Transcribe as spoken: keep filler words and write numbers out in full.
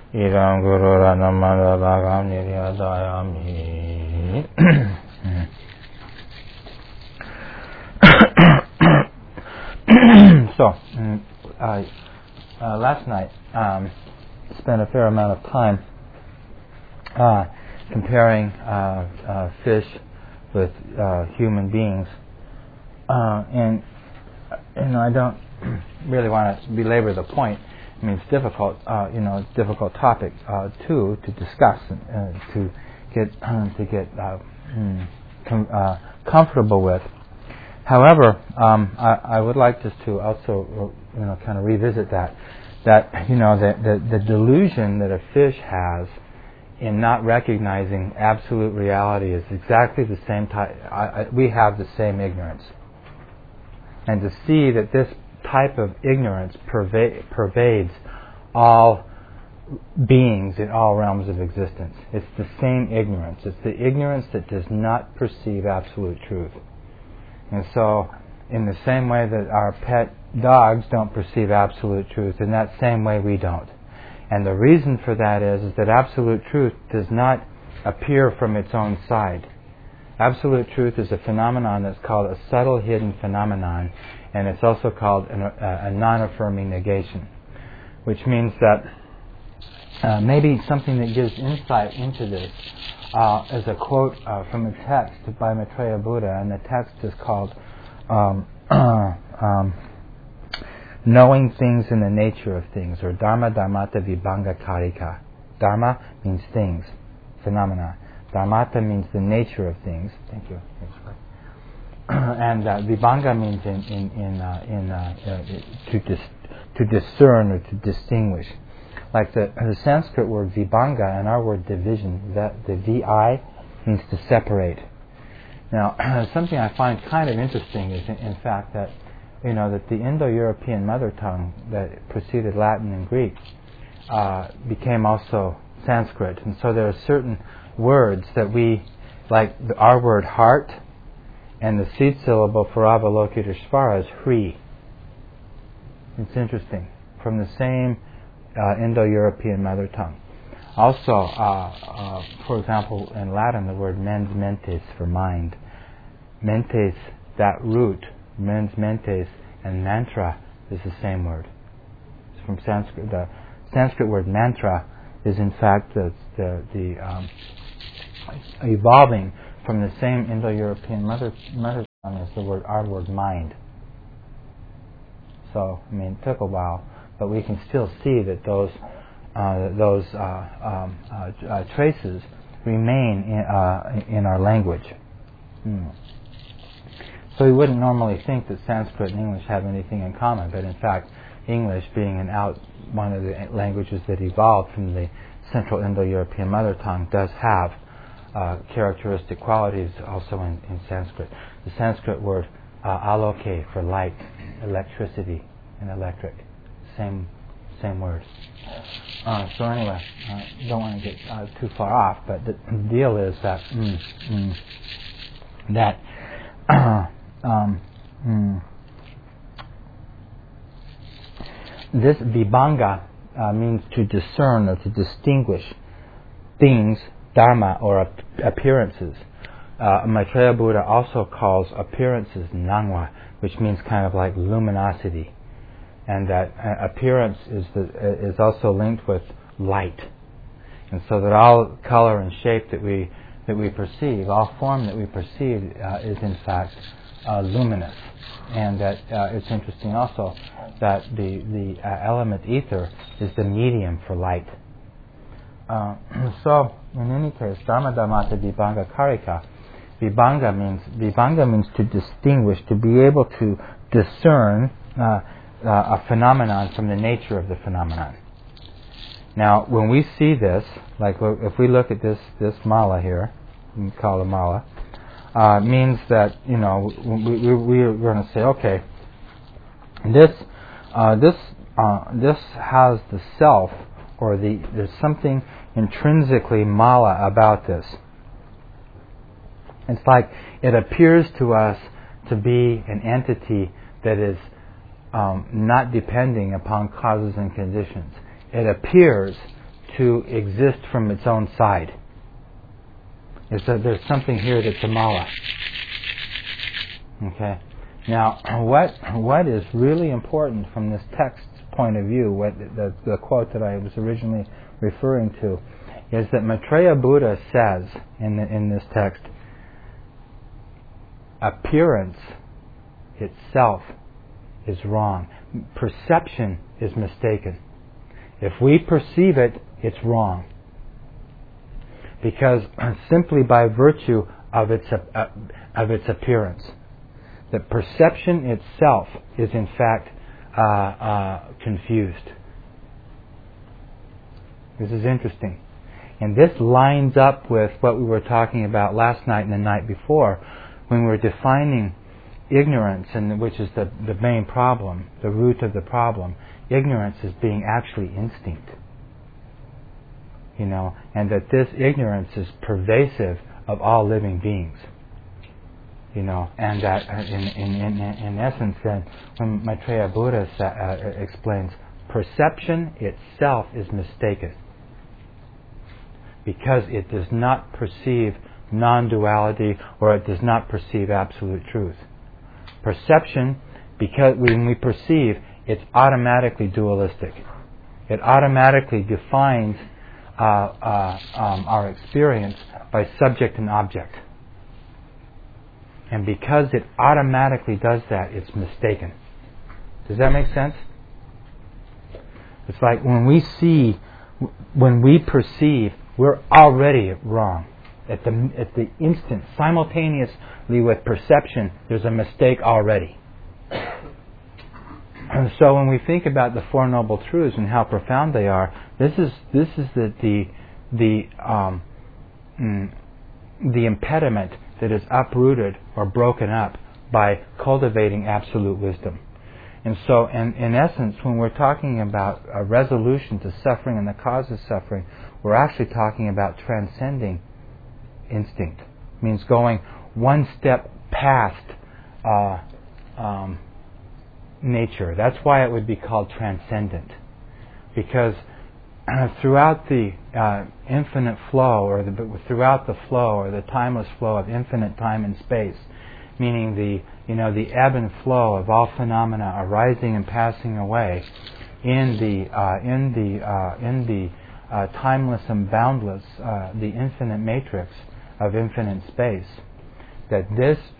Idam Guru Ranamanda Lagam Niryadayami. So, uh, uh, last night, um, spent a fair amount of time uh, comparing uh, uh, fish with uh, human beings, uh, and you know I don't really want to belabor the point. I mean, it's difficult, uh, you know, difficult topic uh, too to discuss and uh, to get uh, to get uh, com- uh, comfortable with. However, um, I, I would like just to also, you know, kind of revisit that. That you know, the, the the delusion that a fish has in not recognizing absolute reality is exactly the same type. I, I, we have the same ignorance, and to see that this type of ignorance perva- pervades all beings in all realms of existence. It's the same ignorance. It's the ignorance that does not perceive absolute truth. And so, in the same way that our pet dogs don't perceive absolute truth, in that same way we don't. And the reason for that is, is that absolute truth does not appear from its own side. Absolute truth is a phenomenon that's called a subtle hidden phenomenon, and it's also called an, a, a non-affirming negation, which means that uh, maybe something that gives insight into this uh, is a quote uh, from a text by Maitreya Buddha, and the text is called um, um, Knowing Things in the Nature of Things, or Dharma Dharmata Vibhanga Karika. Dharma means things, phenomena. Dharmata means the nature of things. Thank you. And uh, Vibhanga means in in in, uh, in uh, uh, to dis- to discern or to distinguish. Like the, the Sanskrit word Vibhanga and our word division, that the Vi means to separate. Now, something I find kind of interesting is, in, in fact, that you know that the Indo-European mother tongue that preceded Latin and Greek uh, became also Sanskrit, and so there are certain words that we, like the, our word heart, and the seed syllable for Avalokiteshvara is Hri. It's interesting, from the same uh, Indo-European mother tongue. Also, uh, uh, for example, in Latin, the word mens mentes for mind. Mentes, that root, mens mentes, and mantra is the same word. It's from Sanskrit. The Sanskrit word mantra is in fact the the, the um, evolving from the same Indo-European mother mother tongue as the word our word mind. So I mean, it took a while, but we can still see that those uh, those uh, um, uh, uh, traces remain in, uh, in our language. Hmm. So we wouldn't normally think that Sanskrit and English have anything in common, but in fact, English, being an out one of the languages that evolved from the Central Indo-European mother tongue, does have uh, characteristic qualities also in, in Sanskrit. The Sanskrit word uh, aloke for light, electricity, and electric, same same word. Uh, so anyway, I uh, don't want to get uh, too far off, but the deal is that mm, mm, that um, mm, this vibhanga uh, means to discern or to distinguish things, dharma, or ap- appearances. Uh, Maitreya Buddha also calls appearances nangwa, which means kind of like luminosity, and that uh, appearance is the, uh, is also linked with light, and so that all color and shape that we that we perceive, all form that we perceive, uh, is in fact uh, luminous, and that uh, it's interesting also that the the uh, element ether is the medium for light. Uh, so, in any case, Dharma Dharmata Vibhanga Karika. Vibhanga means Vibhanga means to distinguish, to be able to discern uh, uh, a phenomenon from the nature of the phenomenon. Now, when we see this, like if we look at this this mala here, we call it a mala, uh, means that you know we, we, we're going to say, okay, this uh, this uh, this has the self, or the there's something intrinsically mala about this. It's like it appears to us to be an entity that is um, not depending upon causes and conditions. It appears to exist from its own side. There's, a, there's something here that's a mala. Okay. Now, what what is really important from this text's point of view, what the, the quote that I was originally referring to, is that Maitreya Buddha says in the, in this text, appearance itself is wrong. Perception is mistaken. If we perceive it, it's wrong. Because simply by virtue of its uh, of its appearance, the perception itself is in fact uh, uh, confused. This is interesting. And this lines up with what we were talking about last night and the night before, when we were defining ignorance, and which is the, the main problem, the root of the problem. Ignorance is being actually instinct. You know, and that this ignorance is pervasive of all living beings. You know, and that in in in, in essence, then, when Maitreya Buddha sa- uh, explains, perception itself is mistaken because it does not perceive non-duality, or it does not perceive absolute truth. Perception, because when we perceive, it's automatically dualistic. It automatically defines uh, uh, um, our experience by subject and object. And because it automatically does that, it's mistaken. Does that make sense? It's like when we see, when we perceive, we're already wrong. At the at the instant, simultaneously with perception, there's a mistake already. And so when we think about the Four Noble Truths and how profound they are, this is this is the the the um, mm, the impediment that is uprooted or broken up by cultivating absolute wisdom. And so, in, in essence, when we're talking about a resolution to suffering and the cause of suffering, we're actually talking about transcending instinct. It means going one step past uh, um, nature. That's why it would be called transcendent. Because uh, throughout the uh, infinite flow, or the, throughout the flow, or the timeless flow of infinite time and space, meaning the you know the ebb and flow of all phenomena arising and passing away in the uh, in the uh, in the uh, timeless and boundless, uh, the infinite matrix of infinite space, that this